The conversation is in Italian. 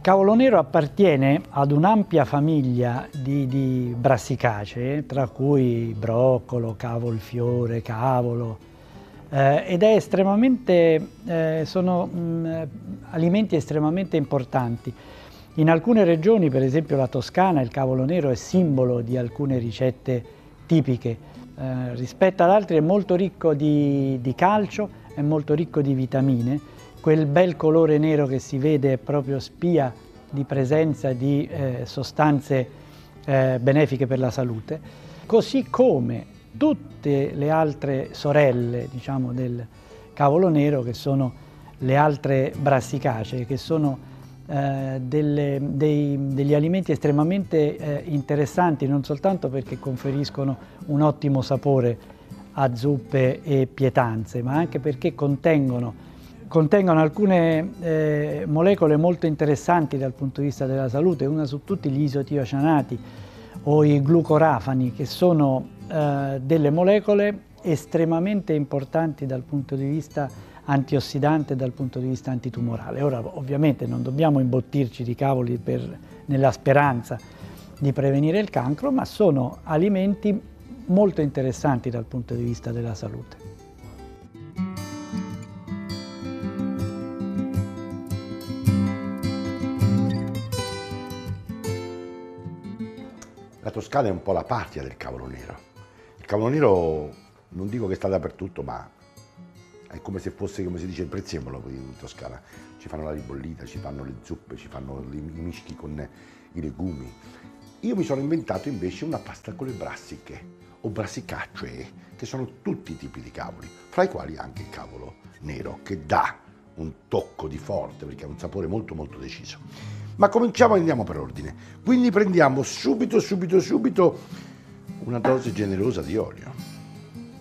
Cavolo nero appartiene ad un'ampia famiglia di brassicacee, tra cui broccolo, cavolfiore, cavolo, ed è sono alimenti estremamente importanti. In alcune regioni, per esempio la Toscana, il cavolo nero è simbolo di alcune ricette tipiche. Rispetto ad altri è molto ricco di calcio, è molto ricco di vitamine. Quel bel colore nero che si vede è proprio spia di presenza di sostanze benefiche per la salute, così come tutte le altre sorelle, diciamo, del cavolo nero, che sono le altre brassicacee, che sono degli alimenti estremamente interessanti, non soltanto perché conferiscono un ottimo sapore a zuppe e pietanze, ma anche perché contengono alcune molecole molto interessanti dal punto di vista della salute, una su tutti gli isotiocianati o i glucorafani, che sono delle molecole estremamente importanti dal punto di vista antiossidante e dal punto di vista antitumorale. Ora, ovviamente non dobbiamo imbottirci di cavoli nella speranza di prevenire il cancro, ma sono alimenti molto interessanti dal punto di vista della salute. La Toscana è un po' la patria del cavolo nero. Il cavolo nero non dico che sta dappertutto, ma è come se fosse, come si dice, il prezzemolo in Toscana. Ci fanno la ribollita, ci fanno le zuppe, ci fanno i mischi con i legumi. Io mi sono inventato invece una pasta con le brassiche o brassicacee, che sono tutti i tipi di cavoli, fra i quali anche il cavolo nero, che dà un tocco di forte perché ha un sapore molto molto deciso. Ma cominciamo e andiamo per ordine. Quindi prendiamo subito una dose generosa di olio.